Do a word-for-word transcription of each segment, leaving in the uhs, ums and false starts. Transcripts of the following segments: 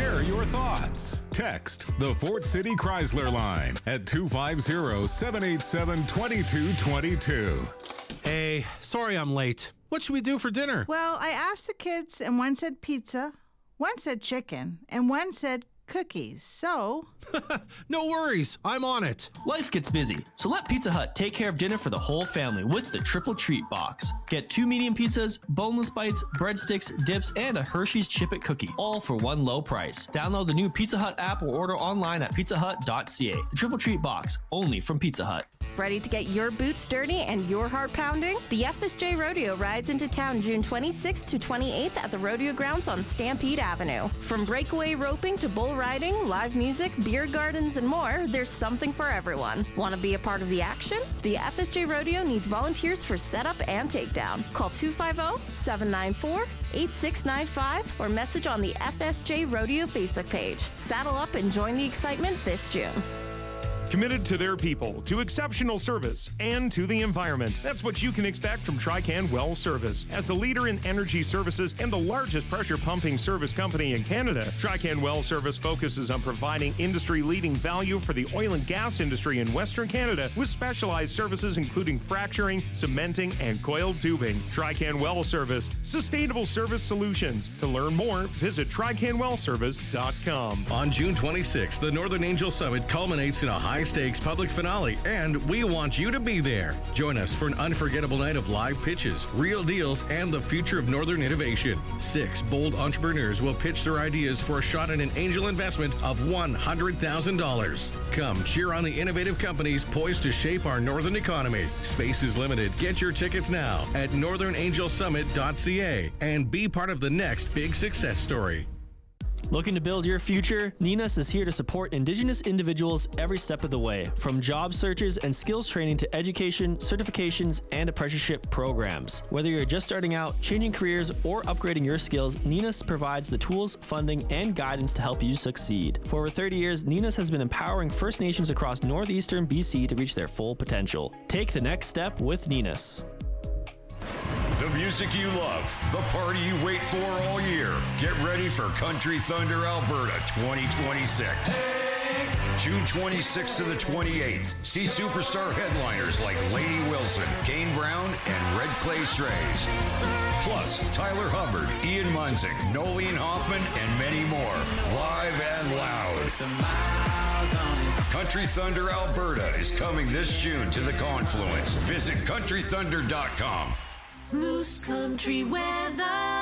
Share your thoughts. Text the Fort City Chrysler line at two five zero, seven eight seven, two two two two. Hey, sorry I'm late. What should we do for dinner? Well, I asked the kids, and one said pizza, one said chicken, and one said cookies. So... No worries. I'm on it. Life gets busy, so let Pizza Hut take care of dinner for the whole family with the Triple Treat Box. Get two medium pizzas, boneless bites, breadsticks, dips, and a Hershey's Chip It cookie, all for one low price. Download the new Pizza Hut app or order online at pizza hut dot c a. The Triple Treat Box, only from Pizza Hut. Ready to get your boots dirty and your heart pounding? The F S J Rodeo rides into town June twenty-sixth to twenty-eighth at the Rodeo Grounds on Stampede Avenue. From breakaway roping to bull riding, live music, beer gardens, and more, there's something for everyone. Want to be a part of the action? The F S J Rodeo needs volunteers for setup and takedown. Call two five zero, seven nine four, eight six nine five or message on the F S J Rodeo Facebook page. Saddle up and join the excitement this June. Committed to their people, to exceptional service, and to the environment. That's what you can expect from Trican Well Service. As a leader in energy services and the largest pressure pumping service company in Canada, Trican Well Service focuses on providing industry-leading value for the oil and gas industry in Western Canada with specialized services including fracturing, cementing, and coiled tubing. Trican Well Service, sustainable service solutions. To learn more, visit trican well service dot com. On June twenty-sixth, the Northern Angel Summit culminates in a high stakes public finale, and we want you to be there. Join us for an unforgettable night of live pitches, real deals, and the future of Northern innovation. Six bold entrepreneurs will pitch their ideas for a shot at an angel investment of one hundred thousand dollars. Come cheer on the innovative companies poised to shape our Northern economy. Space is limited. Get your tickets now at northern angel summit dot c a and be part of the next big success story. Looking to build your future? Ninas is here to support Indigenous individuals every step of the way, from job searches and skills training to education, certifications, and apprenticeship programs. Whether you're just starting out, changing careers, or upgrading your skills, Ninas provides the tools, funding, and guidance to help you succeed. For over thirty years, Ninas has been empowering First Nations across northeastern B C to reach their full potential. Take the next step with Ninas. The music you love, the party you wait for all year. Get ready for Country Thunder Alberta twenty twenty-six. June twenty-sixth to the twenty-eighth. See superstar headliners like Lainey Wilson, Kane Brown, and Red Clay Strays. Plus, Tyler Hubbard, Ian Munzik, Nolene Hoffman, and many more. Live and loud. Country Thunder Alberta is coming this June to the Confluence. Visit country thunder dot com. Moose Country weather.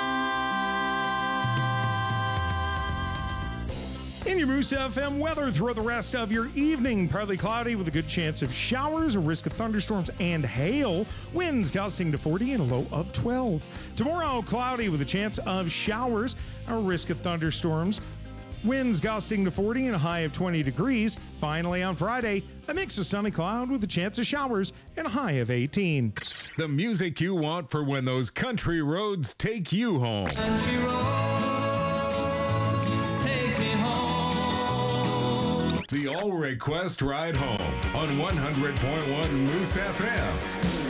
In your Moose F M weather throughout the rest of your evening, partly cloudy with a good chance of showers, a risk of thunderstorms and hail. Winds gusting to forty and a low of twelve. Tomorrow, cloudy with a chance of showers, a risk of thunderstorms. Winds gusting to forty and a high of twenty degrees. Finally, on Friday, a mix of sunny cloud with a chance of showers and a high of eighteen. The music you want for when those country roads take you home. Country roads, take me home. The All Request Ride Home on one hundred point one Moose F M.